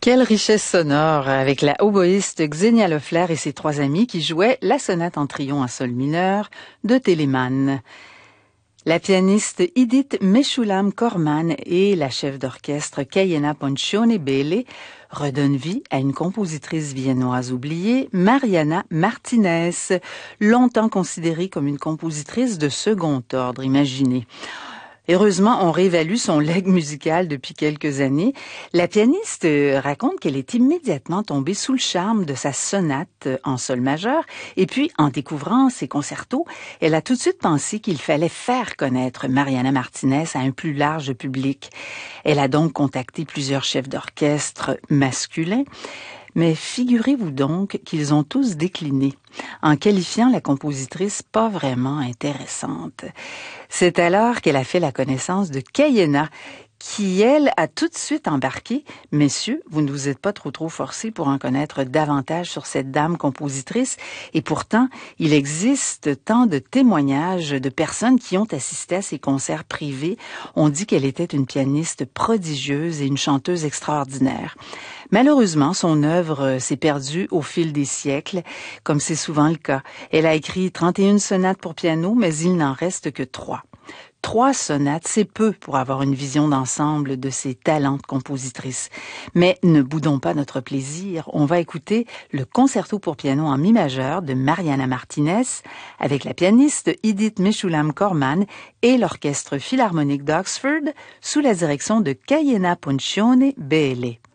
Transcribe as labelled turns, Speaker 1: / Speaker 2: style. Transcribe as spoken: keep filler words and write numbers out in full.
Speaker 1: Quelle richesse sonore avec la oboïste Xenia Loeffler et ses trois amis qui jouaient la sonate en trion en sol mineur de Telemann. La pianiste Idit Meshulam Korman et la chef d'orchestre Kayena Poncione Bele redonnent vie à une compositrice viennoise oubliée, Mariana Martinez, longtemps considérée comme une compositrice de second ordre, imaginez. Heureusement, on réévalue son legs musical depuis quelques années. La pianiste raconte qu'elle est immédiatement tombée sous le charme de sa sonate en sol majeur et puis, en découvrant ses concertos, elle a tout de suite pensé qu'il fallait faire connaître Mariana Martinez à un plus large public. Elle a donc contacté plusieurs chefs d'orchestre masculins. Mais figurez-vous donc qu'ils ont tous décliné, en qualifiant la compositrice pas vraiment intéressante. C'est alors qu'elle a fait la connaissance de Kayena, qui, elle, a tout de suite embarqué. « Messieurs, vous ne vous êtes pas trop trop forcés pour en connaître davantage sur cette dame compositrice, et pourtant, il existe tant de témoignages de personnes qui ont assisté à ses concerts privés. On dit qu'elle était une pianiste prodigieuse et une chanteuse extraordinaire. » Malheureusement, son œuvre s'est perdue au fil des siècles, comme c'est souvent le cas. Elle a écrit trente et une sonates pour piano, mais il n'en reste que trois. Trois sonates, c'est peu pour avoir une vision d'ensemble de ses talents de compositrice. Mais ne boudons pas notre plaisir. On va écouter le concerto pour piano en mi majeur de Mariana Martinez avec la pianiste Idit Meshulam Korman et l'orchestre philharmonique d'Oxford sous la direction de Kayena Poncione Bele.